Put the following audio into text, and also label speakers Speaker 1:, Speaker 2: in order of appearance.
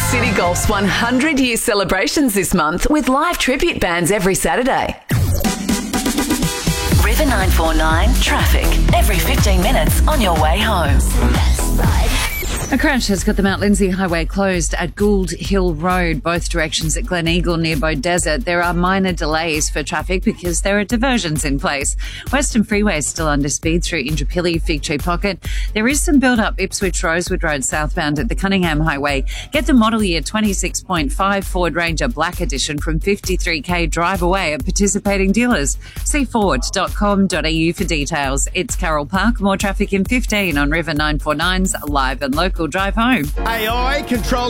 Speaker 1: City Golf's 100-year celebrations this month with live tribute bands every Saturday.
Speaker 2: River 949 traffic every 15 minutes on your way home.
Speaker 3: A crash has got the Mount Lindesay Highway closed at Gould Hill Road, both directions at Glen Eagle near Beaudesert. There are minor delays for traffic because there are diversions in place. Western Freeway is still under speed through Indooroopilly, Fig Tree Pocket. There is some build-up Ipswich Rosewood Road southbound at the Cunningham Highway. Get the model year 26.5 Ford Ranger Black Edition from 53k drive away at participating dealers. See ford.com.au for details. It's Carol Park. More traffic in 15 on River 949's live and local drive home.
Speaker 4: AI control.